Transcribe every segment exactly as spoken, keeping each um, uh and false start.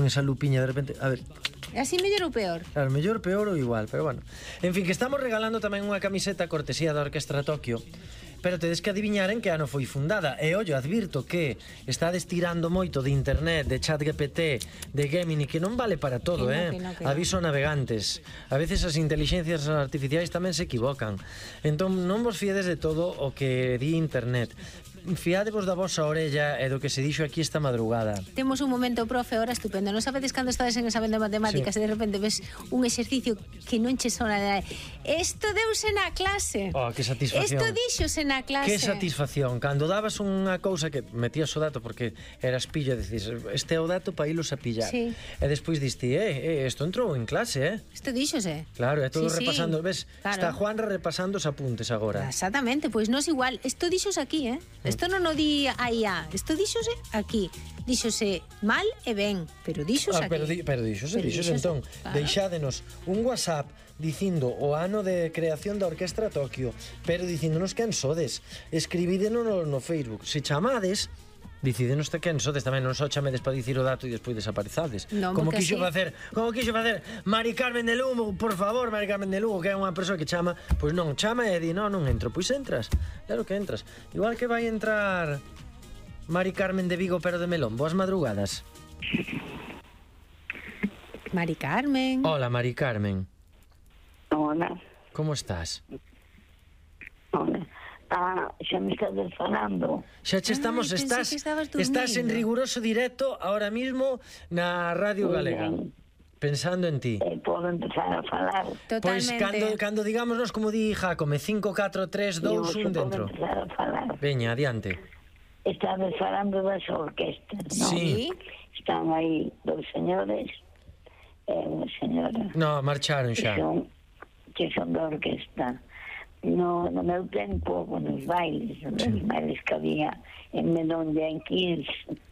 esa lupiña de repente, a ver. É así mellor ou peor? Claro, mellor, peor ou igual, pero bueno. En fin, que estamos regalando tamén unha camiseta cortesía da Orquestra Tokio, pero tedes que adiviñar en que ano foi fundada. E ollo, advirto que estades tirando moito de internet, de ChatGPT, de Gemini, que non vale para todo, que no, eh? Que no, que Aviso no. navegantes. A veces as inteligencias artificiais tamén se equivocan. Entón non vos fiedes de todo o que di internet. Fiadevos da vosa orella e do que se dixo aquí esta madrugada. Temos un momento, profe, ahora estupendo. Non sabedes cando estades en examen de matemáticas sí. E de repente ves un exercicio que non che sona de... Esto deuse na clase. Oh, que satisfacción. Esto dixose na clase. Que satisfacción. Cando dabas unha cousa que metías o dato porque eras pillo, decís, este é o dato para ilos a pillar. Sí. E despois diste, eh, eh, isto entrou en clase, eh? Isto díxose. Claro, é todo sí, repasando, sí. ves? Claro. Está Juanra repasando os apuntes agora. Exactamente, pois non é igual. Isto díxose aquí, eh? Isto non o di aí a. Isto díxose aquí. Díxose mal e ben, pero díxose ah, aquí. Pero, di, pero díxose, pero díxose, entón, claro. Deixádenos un WhatsApp dicindo o ano de creación da Orquestra Tokio, pero dicíndonos quen sodes. Escribídenos no, no Facebook. Se chamades, dicídenos quen sodes tamén, non só chamedes para dicir o dato e despois desaparezades. Non, como quixo así... facer, como quixo facer Mari Carmen de Lugo, por favor, Mari Carmen de Lugo, que é unha persoa que chama, pois non, chama e di, non, non entro, pois entras. Claro que entras. Igual que vai entrar Mari Carmen de Vigo, pero de Melón. Boas madrugadas. Mari Carmen. Hola, Mari Carmen. Hola. Como estás? Hola. Ah, xa me estás falando. Xa che estamos, Ay, estás, estás en riguroso directo ahora mismo na Radio Galega. Pensando en ti. Eh, podo empezar a falar. Totalmente. Pois cando, cando digámonos como di Jacome, cinco, catro, tres, dous, un dentro. Podo empezar a falar. Veña, adiante. Estades falando das orquestas, non? Sí. Están aí dous señores e unha señora. No, marcharon xa. Que son, que son da orquesta. No, no meu tempo, con os bailes, os sí. bailes que había en Melón e en quince,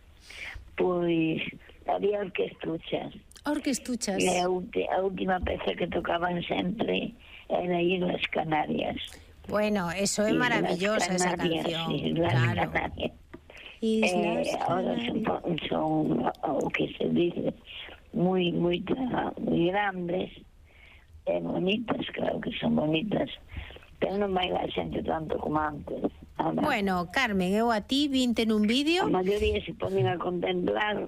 pois había orquestuchas. Orquestuchas. E a, a última peza que tocaban sempre era Islas Canarias. Bueno, eso é maravillosa esa canción. Islas claro. Canarias. Islas eh, ahora son, son o que se dice moi, moi, moi grandes e bonitas, claro que son bonitas, pero non baila a xente tanto como antes. Ahora, bueno, Carmen, eu a ti vinte nun vídeo. A maioría se ponen a contemplar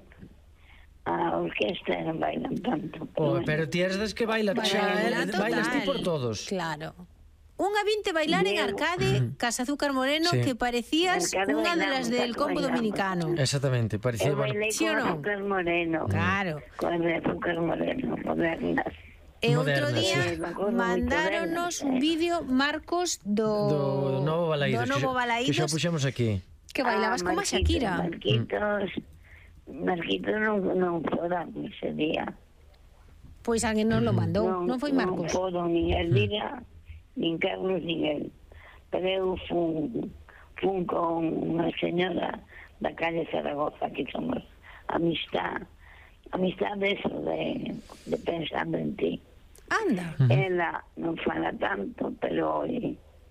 a orquesta e non bailan tanto. Oh, pero ti eres des que baila, Baila, xa, total. bailas ti por todos. Claro. Unha vinte bailar en Arcade, Casa Azúcar Moreno, sí. Que parecías Arcade unha de bailamos, las del combo bailamos. dominicano. Exactamente, parecía... Eu bailei ¿Sí o con no? Azúcar Moreno. Claro. Con Azúcar Moreno, modernas. E outro Modernas, día sí. mandáronos un vídeo Marcos do Do Novo Balaídos, do Novo que xa Balaídos, puxemos aquí. que bailabas ah, como a Shakira. Marquitos, Marquitos non, non foran ese día. Pois alguén nos lo mandou, non, non foi Marcos. Non foron nin Elvira, nin Carlos, nin el. Pero eu fun, fun con unha señora da calle Zaragoza, que somos amistad, amistad de eso, de, de pensando en ti. Anda. Uh-huh. Ela non fala tanto, pero oi,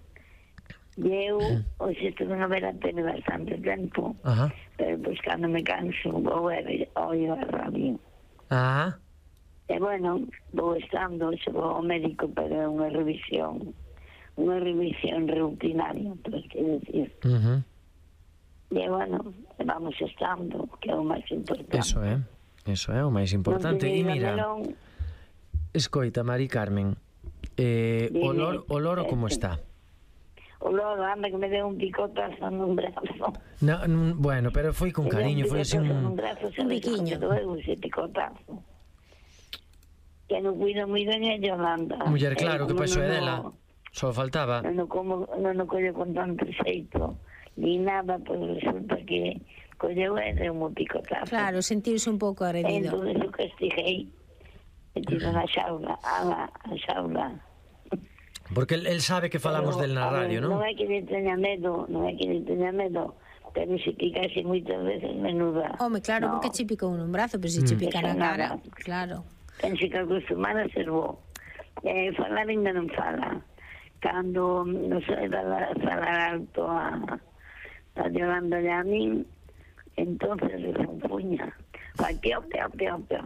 e eu hoxe estuve a ver a tele bastante tempo. Ajá. Pero pois cando me canso vou a ver oio a radio. Ah. E bueno, vou estando, xe vou ao médico, pero é unha revisión, unha revisión rutinaria, por que decir. Uh-huh. E bueno, vamos estando, que é o máis importante. Eso é, eso é o máis importante. E mira, melón, escoita, Mari Carmen, eh, o, loro, o loro como está? O loro anda que me deu un picotazo nun brazo. No, no, bueno, pero foi con cariño, foi así un... un brazo, un biquiño. Doeu ese picotazo. Que non cuida moi ben é Yolanda. Muller, claro, que eh, paso é no, dela. Só faltaba. Non o como, non o collo con tanto xeito, ni nada, pois resulta que colleu e deu un picotazo. Claro, sentirse un pouco agredido. Entón, eu castigei, e tiro na xaula, a, a xaula. Porque el, el sabe que falamos Pero, del na radio, non? Non é que lle teña medo, non é que lle teña medo, pero se picase moitas veces menuda. Home, claro, no. porque che picou nun brazo, pero se che pica na Eso cara, nada. claro. Penso que acostumar a ser bo. Eh, falar ainda non fala. Cando non sei falar, falar alto a, a Yolanda e a min, entonces se funfuña. Fa pio, pio, pio, pio.